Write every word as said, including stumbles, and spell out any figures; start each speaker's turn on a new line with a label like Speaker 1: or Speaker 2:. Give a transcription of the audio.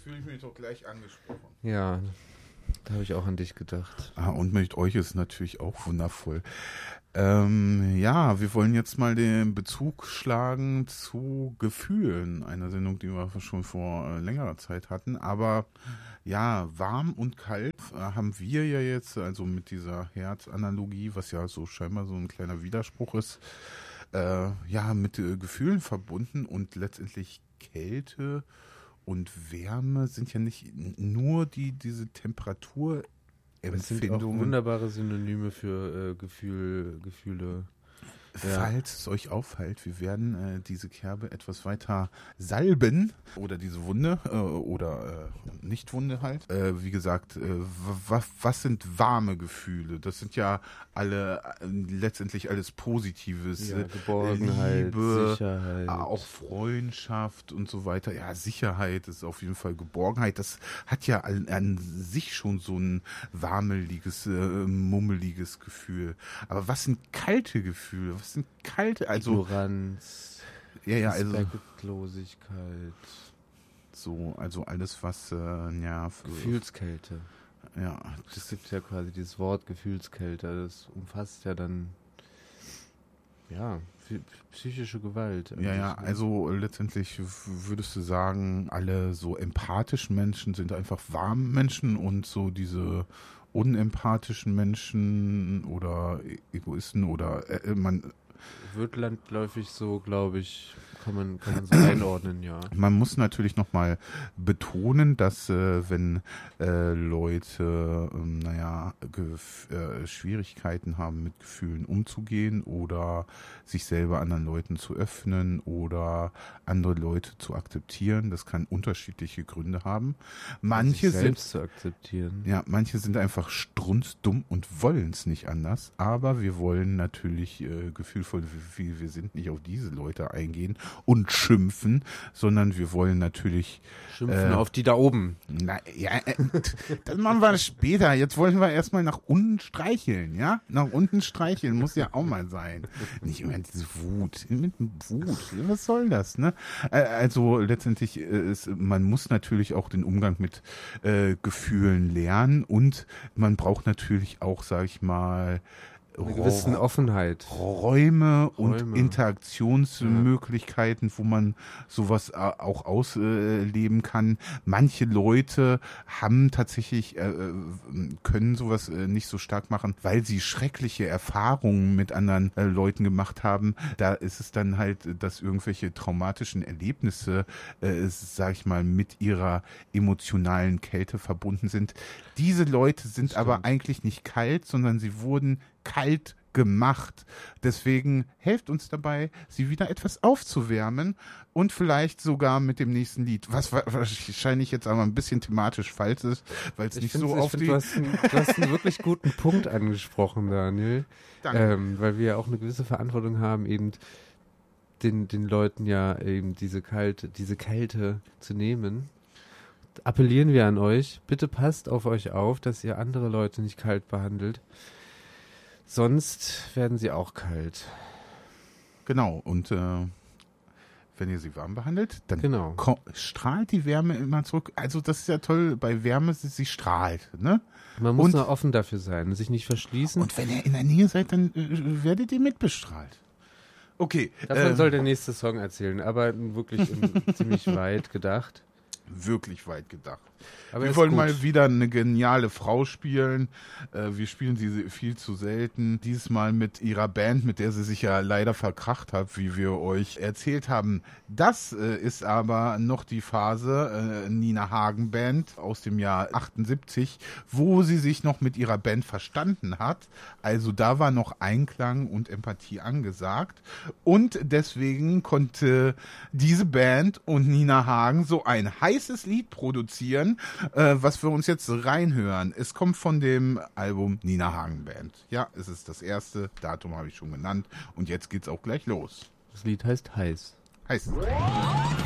Speaker 1: fühle ich mich doch gleich angesprochen.
Speaker 2: Ja, da habe ich auch an dich gedacht.
Speaker 1: Ah, und mit euch ist natürlich auch wundervoll. Ähm, ja, wir wollen jetzt mal den Bezug schlagen zu Gefühlen. Eine Sendung, die wir schon vor äh, längerer Zeit hatten. Aber ja, warm und kalt äh, haben wir ja jetzt, also mit dieser Herzanalogie, was ja so scheinbar so ein kleiner Widerspruch ist, äh, ja, mit äh, Gefühlen verbunden und letztendlich Kälte und Wärme sind ja nicht nur die diese Temperatur
Speaker 2: Es sind auch wunderbare Synonyme für äh, Gefühl, Gefühle.
Speaker 1: Falls ja. es euch auffällt, wir werden äh, diese Kerbe etwas weiter salben oder diese Wunde äh, oder äh, Nicht-Wunde halt. Äh, wie gesagt, äh, was, was sind warme Gefühle? Das sind ja alle äh, letztendlich alles Positives.
Speaker 2: Ja, Geborgenheit,
Speaker 1: Liebe,
Speaker 2: Sicherheit.
Speaker 1: Auch Freundschaft und so weiter. Ja, Sicherheit ist auf jeden Fall Geborgenheit. Das hat ja an, an sich schon so ein warmeliges, äh, mummeliges Gefühl. Aber was sind kalte Gefühle? Was sind kalte, also
Speaker 2: Ignoranz,
Speaker 1: ja, ja, also
Speaker 2: Respektlosigkeit,
Speaker 1: so, also alles was, äh, ja, für,
Speaker 2: Gefühlskälte.
Speaker 1: Ja,
Speaker 2: das gibt ja quasi dieses Wort Gefühlskälte. Das umfasst ja dann ja psychische Gewalt.
Speaker 1: Ja, ja, also letztendlich würdest du sagen, alle so empathischen Menschen sind einfach warme Menschen und so diese unempathischen Menschen oder Egoisten oder äh, man
Speaker 2: wird landläufig so, glaube ich, kann man, kann man so einordnen, ja.
Speaker 1: Man muss natürlich nochmal betonen, dass äh, wenn äh, Leute, äh, naja, gef- äh, Schwierigkeiten haben, mit Gefühlen umzugehen oder sich selber anderen Leuten zu öffnen oder andere Leute zu akzeptieren, das kann unterschiedliche Gründe haben. Manche
Speaker 2: sich selbst
Speaker 1: sind
Speaker 2: zu akzeptieren.
Speaker 1: Ja, manche sind einfach strunzdumm und wollen es nicht anders, aber wir wollen natürlich äh, gefühlvoll, wie wir sind, nicht auf diese Leute eingehen und schimpfen, sondern wir wollen natürlich
Speaker 2: Schimpfen äh, auf die da oben.
Speaker 1: Na, ja, äh, das machen wir später. Jetzt wollen wir erstmal nach unten streicheln, ja? Nach unten streicheln muss ja auch mal sein. Nicht immer diese Wut. Mit Wut. Was soll das, ne? Äh, also letztendlich ist, man muss natürlich auch den Umgang mit äh, Gefühlen lernen und man braucht natürlich auch, sag ich mal,
Speaker 2: eine gewissen Offenheit.
Speaker 1: Räume,
Speaker 2: Räume.
Speaker 1: und Interaktionsmöglichkeiten, ja. wo man sowas auch ausleben kann. Manche Leute haben tatsächlich, äh, können sowas äh, nicht so stark machen, weil sie schreckliche Erfahrungen mit anderen äh, Leuten gemacht haben. Da ist es dann halt, dass irgendwelche traumatischen Erlebnisse, äh, sag ich mal, mit ihrer emotionalen Kälte verbunden sind. Diese Leute sind aber eigentlich nicht kalt, sondern sie wurden kalt gemacht. Deswegen helft uns dabei, sie wieder etwas aufzuwärmen und vielleicht sogar mit dem nächsten Lied, was wahrscheinlich jetzt aber ein bisschen thematisch falsch ist, weil es nicht so auf die...
Speaker 2: Du hast, einen, du hast einen wirklich guten Punkt angesprochen, Daniel.
Speaker 1: Danke.
Speaker 2: Ähm, weil wir ja auch eine gewisse Verantwortung haben, eben den, den Leuten ja eben diese Kälte, diese Kälte zu nehmen. Appellieren wir an euch, bitte passt auf euch auf, dass ihr andere Leute nicht kalt behandelt. Sonst werden sie auch kalt.
Speaker 1: Genau, und äh, wenn ihr sie warm behandelt, dann
Speaker 2: genau.
Speaker 1: ko- strahlt die Wärme immer zurück. Also das ist ja toll, bei Wärme, sie, sie strahlt. Ne?
Speaker 2: Man muss
Speaker 1: und,
Speaker 2: nur offen dafür sein, sich nicht verschließen.
Speaker 1: Und wenn ihr in der Nähe seid, dann äh, werdet ihr mitbestrahlt. Okay.
Speaker 2: Davon
Speaker 1: äh,
Speaker 2: soll der nächste Song erzählen, aber wirklich ziemlich weit gedacht.
Speaker 1: Wirklich weit gedacht.
Speaker 2: Aber
Speaker 1: wir wollen gut. mal wieder eine geniale Frau spielen. Äh, wir spielen sie viel zu selten. Dieses Mal mit ihrer Band, mit der sie sich ja leider verkracht hat, wie wir euch erzählt haben. Das äh, ist aber noch die Phase äh, Nina Hagen Band aus dem Jahr achtundsiebzig, wo sie sich noch mit ihrer Band verstanden hat. Also da war noch Einklang und Empathie angesagt. Und deswegen konnte diese Band und Nina Hagen so ein heißes Lied produzieren, äh, was wir uns jetzt reinhören. Es kommt von dem Album Nina Hagen Band. Ja, es ist das erste Datum, habe ich schon genannt. Und jetzt geht's auch gleich los.
Speaker 2: Das Lied heißt Heiß.
Speaker 1: Heiß.